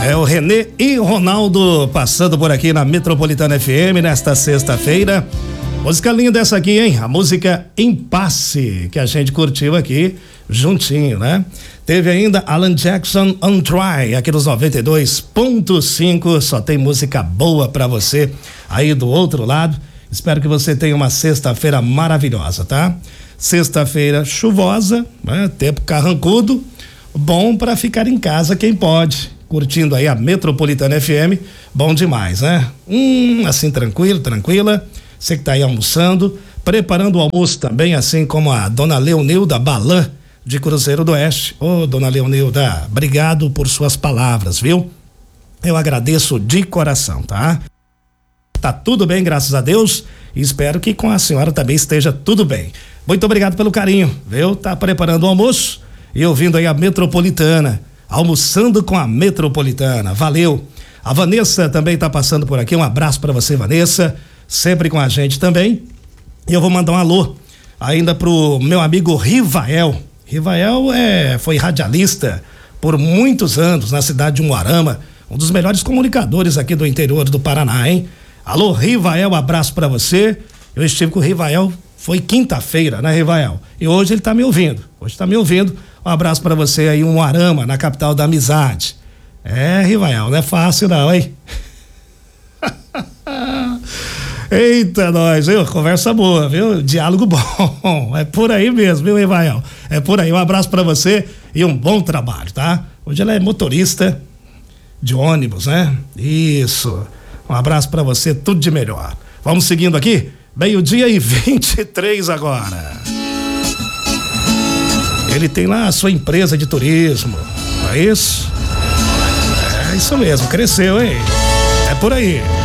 É o Renê e Ronaldo passando por aqui na Metropolitana FM nesta sexta-feira. Música linda essa aqui, hein? A música Impasse, que a gente curtiu aqui juntinho, né? Teve ainda Alan Jackson On Try, aqui nos 92.5. Só tem música boa pra você aí do outro lado. Espero que você tenha uma sexta-feira maravilhosa, tá? Sexta-feira chuvosa, né? Tempo carrancudo, bom pra ficar em casa quem pode. Curtindo aí a Metropolitana FM, bom demais, né? Assim tranquilo, tranquila. Você que tá aí almoçando, preparando o almoço também, assim como a dona Leonilda Balan, de Cruzeiro do Oeste. Ô, dona Leonilda, obrigado por suas palavras, viu? Eu agradeço de coração, tá? Tá tudo bem, graças a Deus, e espero que com a senhora também esteja tudo bem. Muito obrigado pelo carinho, viu? Tá preparando o almoço e ouvindo aí a Metropolitana. Almoçando com a Metropolitana, valeu. A Vanessa também tá passando por aqui, um abraço para você, Vanessa, sempre com a gente também. E eu vou mandar um alô ainda pro meu amigo Rivael. Rivael foi radialista por muitos anos na cidade de Umuarama, um dos melhores comunicadores aqui do interior do Paraná, hein? Alô, Rivael, abraço para você. Eu estive com o Rivael, foi quinta-feira, né, Rivael? E hoje ele tá me ouvindo, Um abraço pra você aí, Umuarama, na capital da amizade. Rivael, não é fácil não, hein? Eita, nós, viu? Conversa boa, viu? Diálogo bom. É por aí mesmo, viu, Rivael? É por aí. Um abraço pra você e um bom trabalho, tá? Hoje ela é motorista de ônibus, né? Isso. Um abraço pra você, tudo de melhor. Vamos seguindo aqui? 12:23 agora. Ele tem lá a sua empresa de turismo, não é isso? É isso mesmo, cresceu, hein? É por aí.